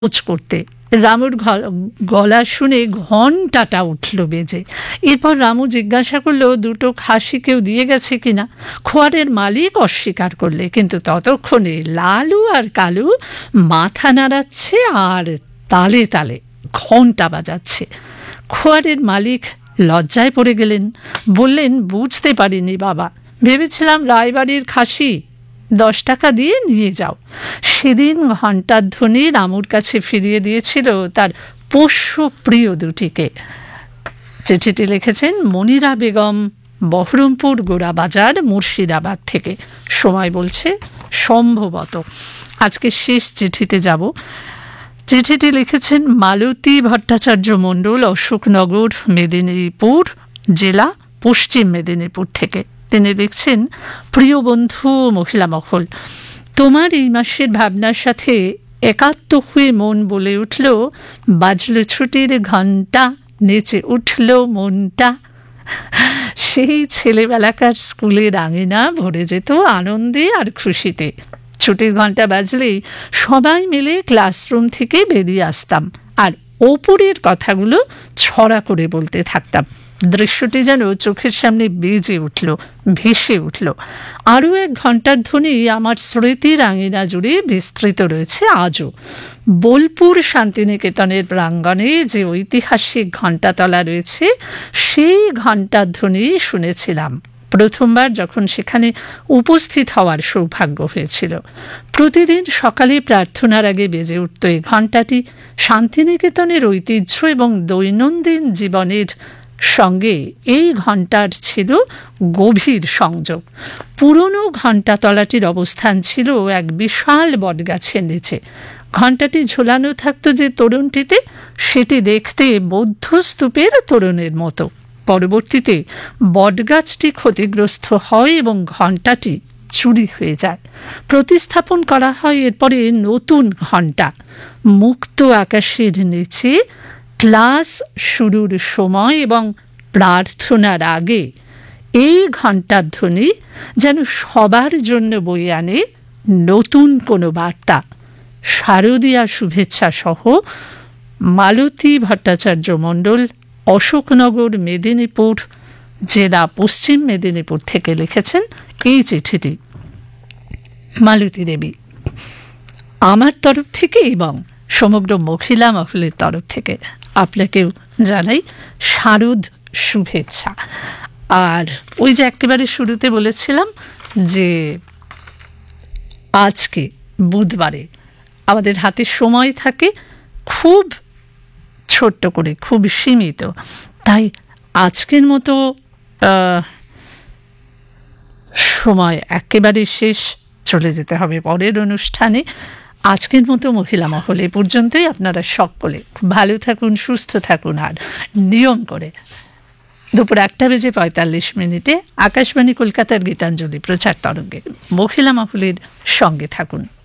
খোঁজ করতে। রামুর গলা শুনে ঘণ্টাটা উঠল বেজে। এরপর রামু জিজ্ঞাসা করলো দুটো খাসি কেউ দিয়ে গেছে কিনা। খোয়ারের মালিক অস্বীকার করলে, কিন্তু ততক্ষণে লালু আর কালু মাথা নাড়াচ্ছে আর তালে তালে ঘণ্টা বাজাচ্ছে। খোয়ারের মালিক লজ্জায় পড়ে গেলেন, বললেন, বুঝতে পারিনি বাবা, ভেবেছিলাম রায়বাড়ির খাসি, 10 টাকা দিয়ে নিয়ে যাও। সেদিন ঘণ্টার ধ্বনি রামুর কাছে ফিরিয়ে দিয়েছিল তার পোষ্য প্রিয় দুটিকে। চিঠিটি লিখেছেন মনিরা বেগম, বহরমপুর গোড়াবাজার, মুর্শিদাবাদ থেকে। সময় বলছে সম্ভবত। আজকে শেষ চিঠিতে যাব। চিঠিটি লিখেছেন মালতী ভট্টাচার্য মণ্ডল, অশোকনগর, মেদিনীপুর জেলা, পশ্চিম মেদিনীপুর থেকে। তিনি লিখছেন, প্রিয় বন্ধু মহিলা মহল, তোমার এই মাসের ভাবনার সাথে একাত্ম হয়ে মন বলে উঠল, বাজল ছুটির ঘণ্টা, নেচে উঠল মনটা। সেই ছেলেবেলাকার স্কুলের আঙিনা ভরে যেত আনন্দে আর খুশিতে। ছুটির ঘণ্টা বাজলেই সবাই মিলে ক্লাসরুম থেকে বেরিয়ে আসতাম আর ওপরের কথাগুলো ছড়া করে বলতে থাকতাম। দৃশ্যটি যেন চোখের সামনে বেজে উঠল, ভেসে উঠল। আরও 1 ঘণ্টার ধ্বনি আমার স্মৃতির আঙিনা জুড়ে বিস্তৃত রয়েছে আজও। বোলপুর শান্তিনিকেতনের প্রাঙ্গণে যে ঐতিহাসিক ঘণ্টাতলা রয়েছে, সেই ঘণ্টার ধ্বনি শুনেছিলাম প্রথমবার যখন সেখানে উপস্থিত হওয়ার সৌভাগ্য হয়েছিল। প্রতিদিন সকালে প্রার্থনার আগে বেজে উঠত এই ঘণ্টাটি। শান্তিনিকেতনের ঐতিহ্য এবং দৈনন্দিন জীবনের সঙ্গে এই ঘণ্টার ছিল গভীর সংযোগ। পুরনো ঘণ্টাতলাটির অবস্থান ছিল এক বিশাল বটগাছের নিচে। ঘণ্টাটি ঝোলানো থাকত যে তোরণটিতে, সেটি দেখতে বৌদ্ধস্তূপের তোরণের মতো। পরবর্তীতে বটগাছটি ক্ষতিগ্রস্ত হয় এবং ঘণ্টাটি চুরি হয়ে যায়। প্রতিস্থাপন করা হয় এরপরে নতুন ঘণ্টা। মুক্ত আকাশের নিচে ক্লাস শুরুর সময় এবং প্রার্থনার আগে এই ঘণ্টার ধ্বনি যেন সবার জন্য বয়ে আনে নতুন কোনো বার্তা। শারদীয়া শুভেচ্ছা সহ মালতী ভট্টাচার্য মণ্ডল, অশোকনগর, মেদিনীপুর জেলা, পশ্চিম মেদিনীপুর থেকে লিখেছেন এই চিঠিটি। মালতী দেবী, আমার তরফ থেকে এবং সমগ্র মহিলা মহলের তরফ থেকে আপনাকেও জানাই শারদ শুভেচ্ছা। আর ওই যে একেবারে শুরুতে বলেছিলাম যে আজকে বুধবারে আমাদের হাতে সময় থাকে খুব ছোট্ট করে, খুব সীমিত, তাই আজকের মতো সময় একেবারে শেষ, চলে যেতে হবে পরের অনুষ্ঠানে। আজকের মতো মহিলা মহলে পর্যন্তই। আপনারা সকলে খুব ভালো থাকুন, সুস্থ থাকুন, আর নিয়ম করে দুপুর 1:45 আকাশবাণী কলকাতার গীতাঞ্জলি প্রচার তরঙ্গে মহিলা মহলের সঙ্গে থাকুন।